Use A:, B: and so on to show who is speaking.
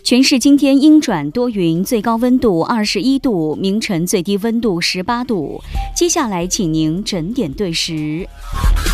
A: 全市今天阴转多云，最高温度21度，明晨最低温度18度。接下来，请您整点对时。